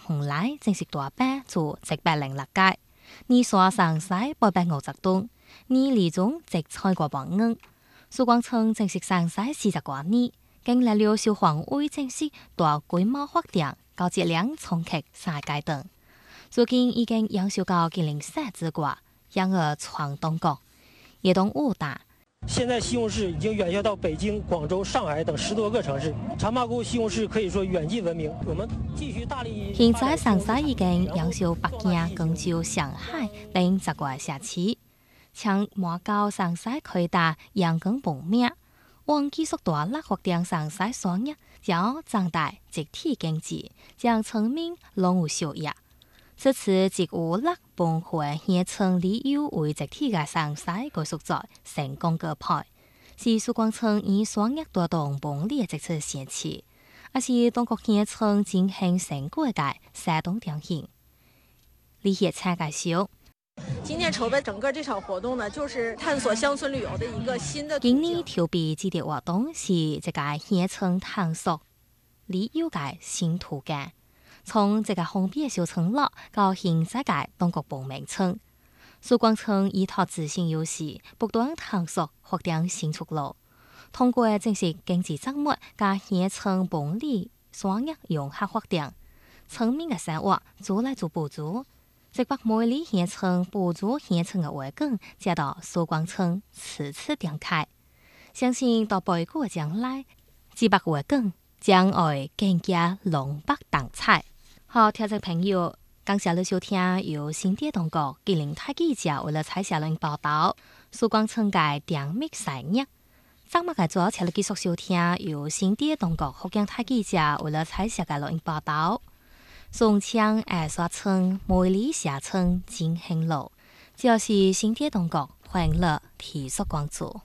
红来正式大班做106屆，你刷上晒850吨，你里中直菜過磅硬。蘇光村正式上晒40多年，經歷了消防會正式大規模發展，高質量衝擊3階段。如今已經養小到2004之掛，養兒闖東國，也當武大。 现在西红柿已经远销到北京、广州、上海等10多个城市，长麻沟西红柿可以说远近闻名。我们继续大力。 現在上晒已經養小北京、廣州、上海等10個城市，將麻高上晒開大養耕本命，往繼續大力發展上晒產業，將壯大集體經濟，將村民攏有收益。此次即有6本會縣村旅遊為集體嘅上晒個所在成功舉牌，是蘇光村以產業帶動本地嘅這次先期，也是當國縣村進行成果嘅活動典型。李協參介紹。 今年籌備整個這場活動呢，就是探索鄉村旅遊的一個新的。 今年籌備這個活動是這個縣村探索旅遊嘅新途徑。從這個封閉小村落到現在嘅東國本命村，蘇光村依託自身優勢，不斷探索發展新出路。通過正式經濟作物加縣村本地產業融合發展，村民嘅生活做來做補助，直把每里縣村補助縣村嘅環境加到蘇光村此次展開。相信到背後嘅將來，這把環境將會更加濃白多彩。好，聽眾朋友，感謝你收聽由新店東國吉林台記者為了採寫論報道，蘇光村嘅點密產業。昨晚嘅早，請你繼續收聽由新店東國福建台記者為了採寫嘅論報道。松江二沙村梅里下村金興路，就是新店東國歡樂體育關注。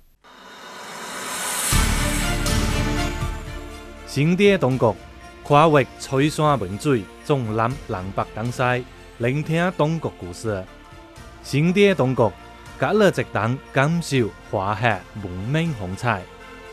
新店東國。跨越吹山文水，縱覽南北東西，聆聽東國故事。新店東國，隔了一檔感受華夏文明風采。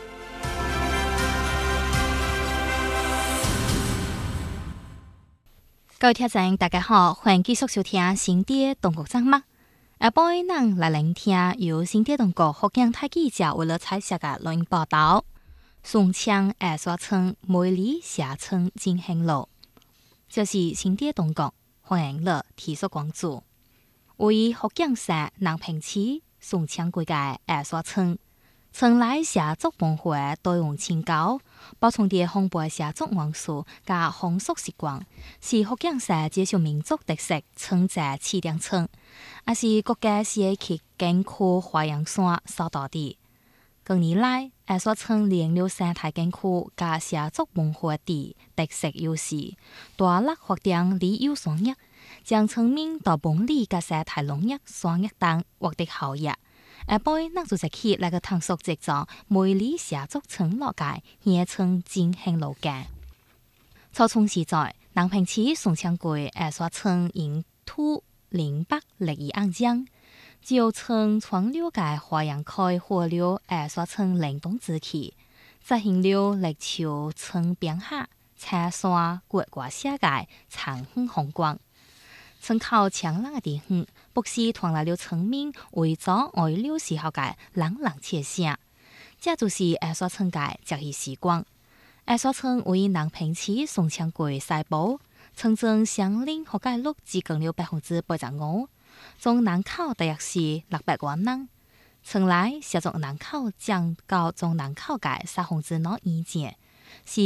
各位聽眾，大家好，歡迎繼續收聽新店東國節目。下晡咱來聆聽由新店東國福建台記者為了採寫嘅論報道。松江二沙村梅里下村金興路，就是新店東國歡樂體育關注。為福建省南平市松江區嘅二沙村，村內社族文化多樣清高，保存啲豐富社族元素加風俗習慣，是福建省介紹民族特色村寨起點村，也是國家社區景區花陽山所在地。近年來，二沙村利用了生態景區加社族文化地特色優勢，大力發展旅遊產業，將村民到本地加生態農業產業等獲得效益。下晡咱就一起來個探索這種梅里社族村落嘅縣村金興路徑。初創時在南平市松江區二沙村因土林北歷史安江。舊村傳流嘅花陽開活了二沙村靈動之氣，實現了歷朝村邊下青山國華寫嘅長遠風光。村口強冷嘅地方，不時傳來了村民為咗愛鳥時候嘅朗朗切聲，這就是二沙村嘅節日時光。二沙村為南平市松江區西部，村鎮相鄰覆蓋率接近了85%。總人口大約是600萬人，村內社族人口佔到總人口嘅3分之2以上，是